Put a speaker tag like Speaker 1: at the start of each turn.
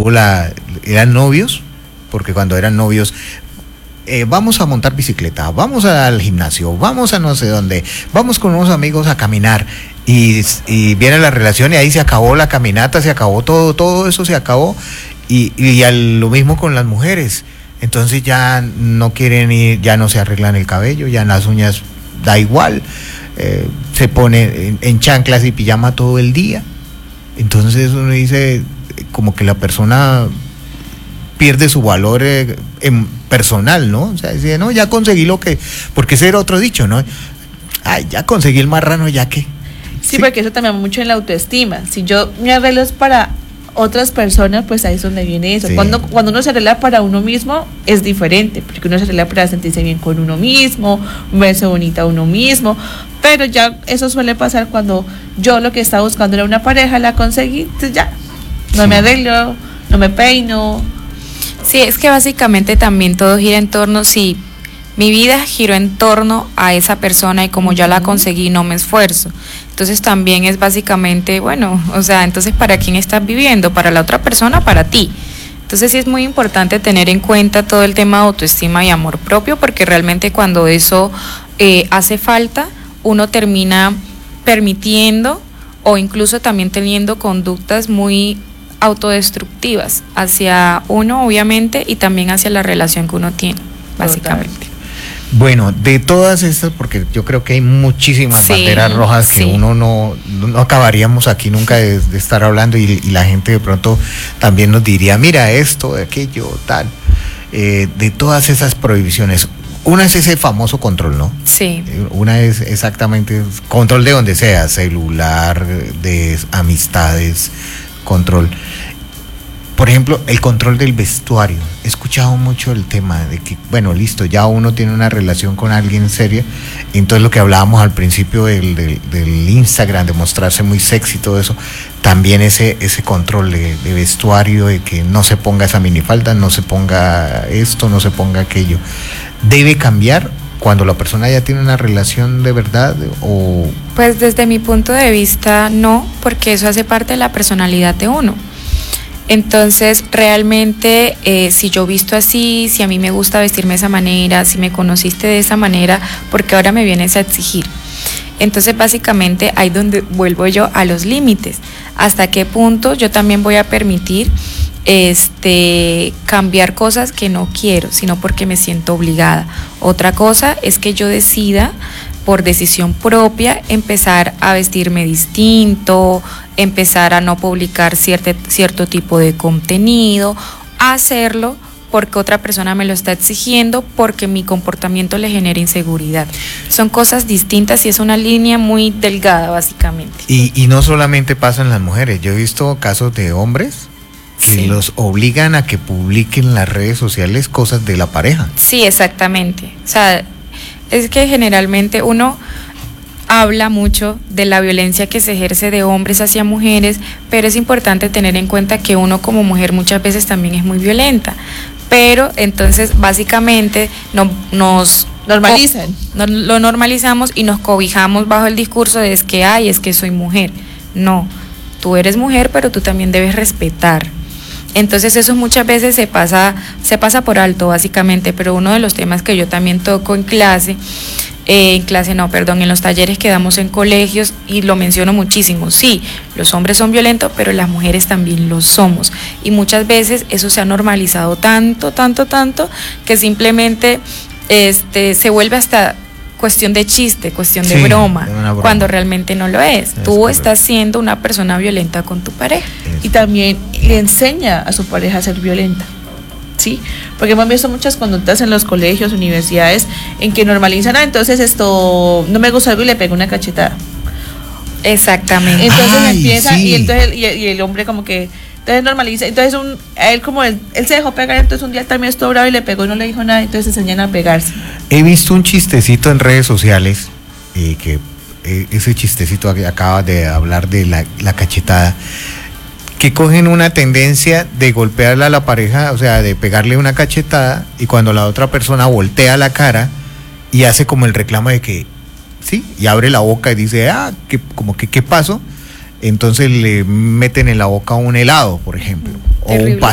Speaker 1: eran novios, porque cuando eran novios, vamos a montar bicicleta, vamos al gimnasio, vamos a no sé dónde, vamos con unos amigos a caminar, y viene la relación y ahí se acabó la caminata, se acabó todo eso se acabó, y lo mismo con las mujeres. Entonces ya no quieren ir, ya no se arreglan el cabello, ya en las uñas da igual, se pone en chanclas y pijama todo el día. Entonces uno dice, como que la persona pierde su valor personal, ¿no? O sea, dice, no, ya conseguí lo que, porque ese era otro dicho, ¿no? Ay, ya conseguí el marrano, ya que.
Speaker 2: Sí, porque eso también mucho en la autoestima. Si yo me arreglo es para otras personas, pues ahí es donde viene eso. Sí. Cuando uno se arregla para uno mismo es diferente, porque uno se arregla para sentirse bien con uno mismo, verse bonita a uno mismo, pero ya eso suele pasar cuando yo lo que estaba buscando era una pareja, la conseguí, entonces ya, no me arreglo, no me peino.
Speaker 3: Sí, es que básicamente también todo gira en torno, si mi vida giró en torno a esa persona y como ya la conseguí, no me esfuerzo. Entonces también es básicamente, bueno, o sea, entonces ¿para quién estás viviendo? ¿Para la otra persona? ¿Para ti? Entonces sí es muy importante tener en cuenta todo el tema de autoestima y amor propio, porque realmente cuando eso hace falta, uno termina permitiendo o incluso también teniendo conductas muy autodestructivas hacia uno, obviamente, y también hacia la relación que uno tiene, básicamente.
Speaker 1: Bueno, de todas estas, porque yo creo que hay muchísimas banderas rojas que uno no acabaríamos aquí nunca de estar hablando, y la gente de pronto también nos diría, mira esto, aquello, tal. De todas esas prohibiciones, una es ese famoso control, ¿no?
Speaker 3: Sí.
Speaker 1: Una es exactamente control de donde sea, celular, de amistades, control. Por ejemplo, el control del vestuario. He escuchado mucho el tema de que, bueno, listo, ya uno tiene una relación con alguien seria, entonces lo que hablábamos al principio del Instagram, de mostrarse muy sexy y todo eso, también ese control de vestuario, de que no se ponga esa minifalda, no se ponga esto, no se ponga aquello. ¿Debe cambiar cuando la persona ya tiene una relación de verdad? O
Speaker 3: pues desde mi punto de vista no, porque eso hace parte de la personalidad de uno. Entonces realmente si yo visto así, si a mí me gusta vestirme de esa manera, si me conociste de esa manera, porque ahora me vienes a exigir. Entonces básicamente ahí donde vuelvo yo a los límites, hasta qué punto yo también voy a permitir cambiar cosas que no quiero, sino porque me siento obligada. Otra cosa es que yo decida por decisión propia empezar a vestirme distinto, empezar a no publicar cierto tipo de contenido, hacerlo porque otra persona me lo está exigiendo, porque mi comportamiento le genera inseguridad. Son cosas distintas y es una línea muy delgada básicamente.
Speaker 1: Y no solamente pasa en las mujeres, yo he visto casos de hombres que los obligan a que publiquen en las redes sociales cosas de la pareja.
Speaker 3: Sí, exactamente. O sea, es que generalmente uno habla mucho de la violencia que se ejerce de hombres hacia mujeres, pero es importante tener en cuenta que uno como mujer muchas veces también es muy violenta. Pero entonces básicamente nos
Speaker 2: normalizan.
Speaker 3: Lo normalizamos y nos cobijamos bajo el discurso de es que soy mujer. No, tú eres mujer, pero tú también debes respetar. Entonces eso muchas veces se pasa por alto básicamente, pero uno de los temas que yo también toco en los talleres que damos en colegios, y lo menciono muchísimo, sí, los hombres son violentos, pero las mujeres también lo somos, y muchas veces eso se ha normalizado tanto, que simplemente se vuelve hasta cuestión de chiste, cuestión de broma, cuando realmente no lo es. Tú estás siendo una persona violenta con tu pareja.
Speaker 2: Y también le enseña a su pareja a ser violenta, ¿sí? Porque hemos visto muchas conductas en los colegios, universidades, en que normalizan, entonces esto, no me gusta algo y le pego una cachetada.
Speaker 3: Exactamente.
Speaker 2: Entonces empieza, y entonces y el hombre como que entonces normaliza, entonces él se dejó pegar, entonces un día también estuvo bravo y le pegó y no le dijo nada, entonces se enseñan a pegarse.
Speaker 1: He visto un chistecito en redes sociales, que ese chistecito acaba de hablar de la cachetada, que cogen una tendencia de golpearle a la pareja, o sea, de pegarle una cachetada, y cuando la otra persona voltea la cara y hace como el reclamo de que, sí, y abre la boca y dice, ¿qué pasó? Entonces le meten en la boca un helado, por ejemplo, o un